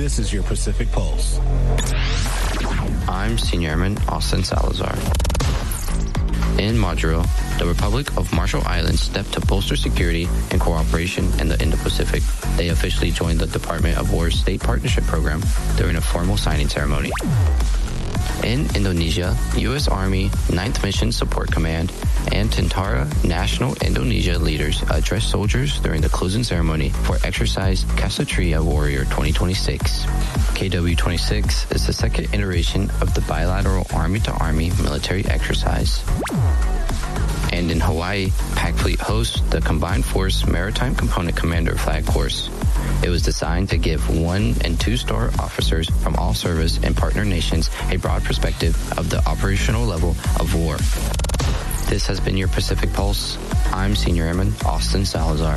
This is your Pacific Pulse. I'm Senior Airman Austin Salazar. In Maduro, the Republic of Marshall Islands stepped to bolster security and cooperation in the Indo-Pacific. They officially joined the Department of War's State Partnership Program during a formal signing ceremony. In Indonesia, U.S. Army 9th Mission Support Command and Tentara Nasional Indonesia leaders addressed soldiers during the closing ceremony for Exercise Ksatria Warrior 2026. KW-26 is the second iteration of the bilateral Army-to-Army military exercise. And in Hawaii, PAC Fleet hosts the Combined Force Maritime Component Commander Flag Course. It was designed to give 1- and 2-star officers from all service and partner nations a broad perspective of the operational level of war. This has been your Pacific Pulse. I'm Senior Airman Austin Salazar.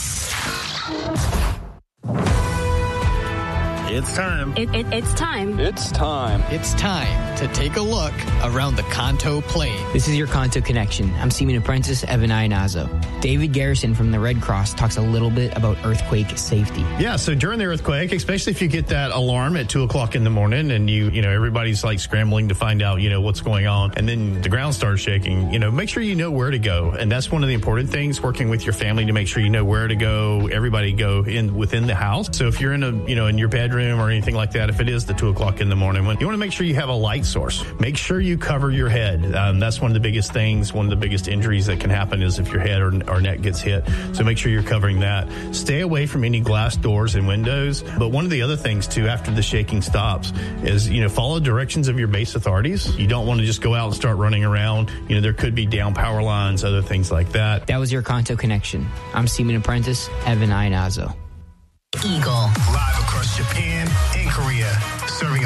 It's time. It's time. It's time. It's time to take a look around the Kanto Plain. This is your Kanto Connection. I'm Seaman Apprentice Evan Ionazo. David Garrison from the Red Cross talks a little bit about earthquake safety. Yeah, so during the earthquake, especially if you get that alarm at 2 o'clock in the morning and you know, everybody's like scrambling to find out, what's going on. And then the ground starts shaking, make sure you know where to go. And that's one of the important things, working with your family to make sure you know where to go. Everybody go within the house. So if you're in in your bedroom or anything like that, if it is the 2 o'clock in the morning, you want to make sure you have a light source. Make sure you cover your head. That's one of the biggest things. One of the biggest injuries that can happen is if your head or neck gets hit. So make sure you're covering that. Stay away from any glass doors and windows. But one of the other things too, after the shaking stops, is follow directions of your base authorities. You don't want to just go out and start running around. There could be down power lines, other things like that. That was your Kanto Connection. I'm Seaman Apprentice Evan Ionazo. Eagle. Live across Japan and Korea, serving